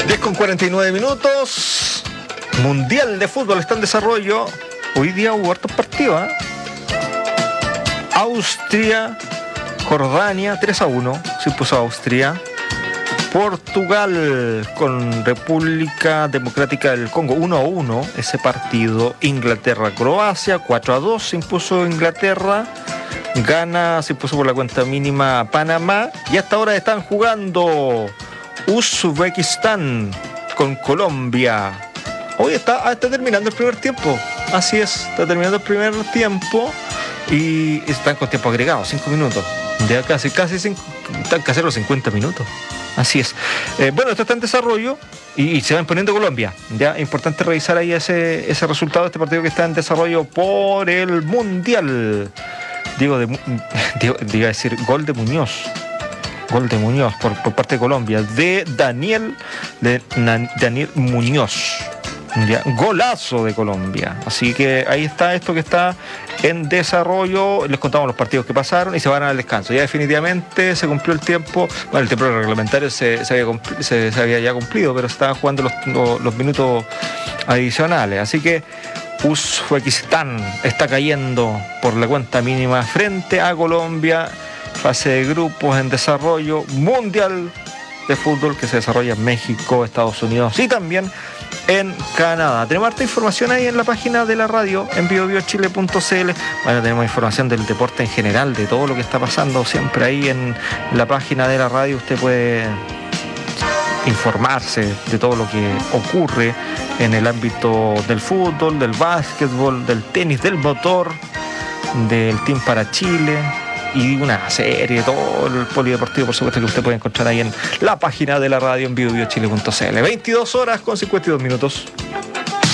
10:49. Mundial de fútbol está en desarrollo. Hoy día hubo hartos partidos, ¿eh? Austria, Jordania, 3-1 se impuso Austria. Portugal con República Democrática del Congo, 1-1 ese partido. Inglaterra, Croacia, 4-2 se impuso Inglaterra. Ghana se impuso por la cuenta mínima a Panamá. Y hasta ahora están jugando Uzbekistán con Colombia. Hoy está terminando el primer tiempo. Así es, está terminando el primer tiempo. Y están con tiempo agregado, 5 minutos. Ya casi están casi los 50 minutos. Así es. Bueno, esto está en desarrollo y se va imponiendo Colombia. Ya, importante revisar ahí ese resultado de este partido que está en desarrollo por el Mundial. Iba a decir gol de Muñoz. Gol de Muñoz por parte de Colombia. De Daniel Muñoz. Ya, golazo de Colombia. Así que ahí está esto que está en desarrollo. Les contamos los partidos que pasaron y se van al descanso. Ya definitivamente se cumplió el tiempo. Bueno, el tiempo reglamentario se había ya cumplido, pero se estaban jugando los minutos adicionales. Así que Uzbekistán está cayendo por la cuenta mínima frente a Colombia. Fase de grupos en desarrollo. Mundial de fútbol que se desarrolla en México, Estados Unidos y también en Canadá. Tenemos harta información ahí en la página de la radio, en biobiochile.cl. Bueno, tenemos información del deporte en general, de todo lo que está pasando siempre ahí en la página de la radio. Usted puede informarse de todo lo que ocurre en el ámbito del fútbol, del básquetbol, del tenis, del motor, del Team para Chile y una serie, todo el polideportivo, por supuesto, que usted puede encontrar ahí en la página de la radio en biobiochile.cl. 22:52.